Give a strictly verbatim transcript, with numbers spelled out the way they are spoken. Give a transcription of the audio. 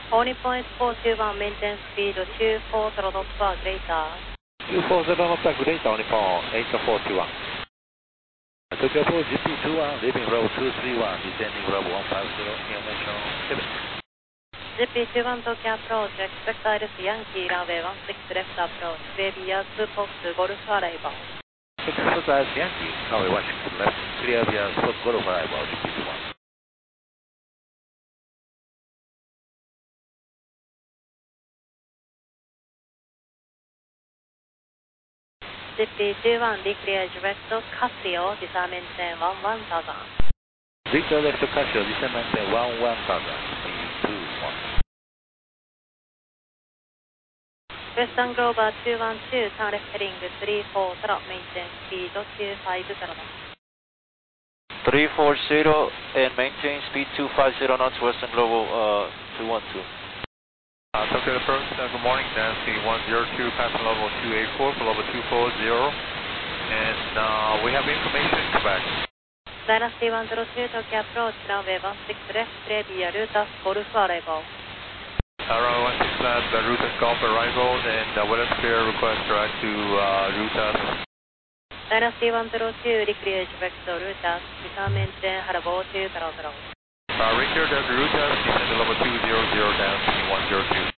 Pony point four two one, maintain speed two four zero knots per greater. two four zero knots per greater, Nippon eight four two one. Tokyo four G P two one, leaving row two three one, descending row one five zero, information seven. G P two one Tokyo approach, expect Iris Yankee, runway one six left approach, Clear two post Golf arrival. Expect Iris Yankee, runway one six left, clear via spot Golf arrival, G P two one. G P two one, declear direct Casio, descend maintain one one thousand. Declear left Casio, descend maintain one one thousand, G P two one. Western Grover two one two, turn left heading three four zero, maintain speed two five zero knots. three four zero and maintain speed two five zero knots, Western Global uh, two one two. Uh, Tokyo approach, uh, good morning, Nancy one zero two, passing level two eight four for level two four zero. And uh, we have information in Quebec. Dynasty one zero two, Tokyo approach, runway one six left, clear via Rutas Golf arrival. Uh, runway one six left, uh, Rutas Golf arrivals, and uh, what is clear request direct to uh, Rutas. Dynasty one zero two, declear direct Rutas, descend maintain Harbor two zero zero. Uh, Richard, uh, Rutas, descend to level two zero zero, down to one zero two.